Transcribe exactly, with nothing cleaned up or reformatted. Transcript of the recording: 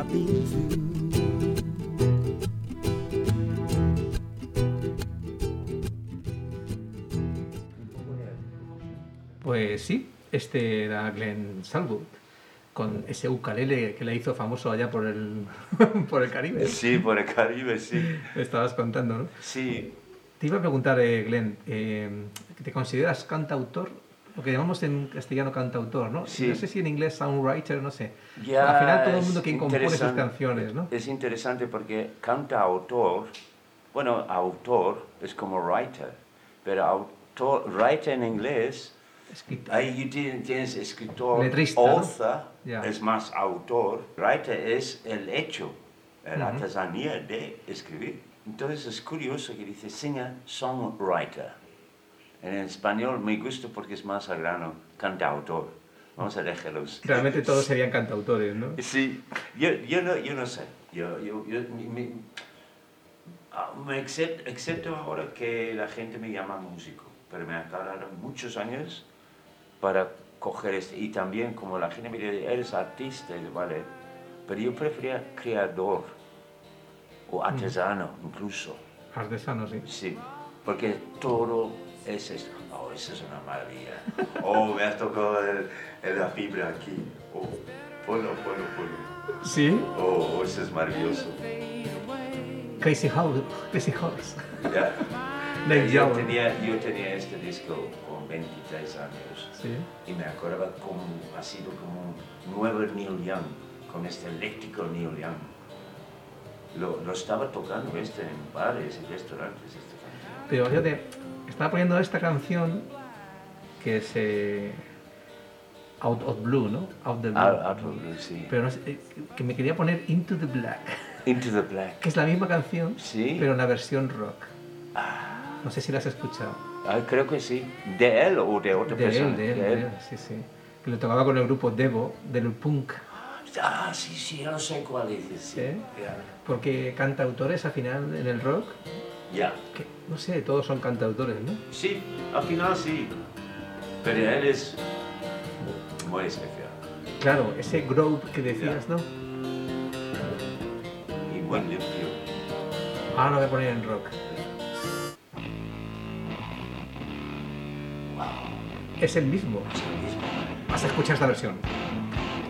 I've been through. Pues sí, este era Glenn Salwood, con ese ukulele que le hizo famoso allá por el, por el Caribe. Sí, por el Caribe, sí. Me estabas contando, ¿no? Sí. Te iba a preguntar, eh, Glenn, eh, ¿te consideras cantautor? Lo que llamamos en castellano cantautor, ¿no? Sí. No sé si en inglés songwriter, no sé. Ya Al final todo el mundo quien compone sus interesante. canciones, ¿no? Es interesante porque cantautor, bueno, autor es como writer, pero autor, writer en inglés, Escritor. ahí tienes, tienes escritor, Letrista, author, ¿no? Yeah. es más autor, writer es el hecho, la Uh-huh. artesanía de escribir. Entonces es curioso que dice singer-songwriter. En español me gusta porque es más al grano, cantautor. Vamos a dejarlos. Realmente todos serían cantautores, ¿no? Sí, yo, yo, no, yo no sé. Yo, yo, yo, mi, mi, ah, me excepto, excepto ahora que la gente me llama músico, pero me ha tardado muchos años para coger este. Y también como la gente me dice, eres artista, vale, pero yo prefería creador o artesano mm. incluso. Artesano, sí. Sí, porque todo es esto. Oh, eso es una maravilla. Oh, me has tocado el, el, la fibra aquí. Oh, ponlo, ponlo, ponlo. ¿Sí? Oh, eso es maravilloso. Crazy Horse. Crazy Horse. Yeah. yo, yo, tenía, yo tenía este disco con veintitrés años. ¿Sí? Y me acordaba como ha sido como un nuevo Neil Young, con este eléctrico Neil Young. Lo, lo estaba tocando este en bares y restaurantes. Este Pero fíjate, estaba poniendo esta canción que es eh, Out of Blue, ¿no? Out, the blue. Out, out of Blue, sí. Pero no sé, eh, que me quería poner Into the Black. Into the Black. Que es la misma canción, sí. pero en la versión rock. Ah. No sé si la has escuchado. Ah, creo que sí. ¿De él o de otra de persona? Él, de él, de él, sí, sí. Que lo tocaba con el grupo Devo, del punk. Ah, sí, sí, yo no sé cuál es. Sí. ¿Eh? Yeah. Porque cantautores al final en el rock, ya. Yeah. Que, no sé, todos son cantautores, ¿no? Sí, al final sí. Pero él es muy especial. Claro, ese groove que decías, yeah. ¿no? Y buen limpio. Ah, lo voy a poner en rock. Wow. Es el mismo. Es el mismo. Vas a escuchar esta versión.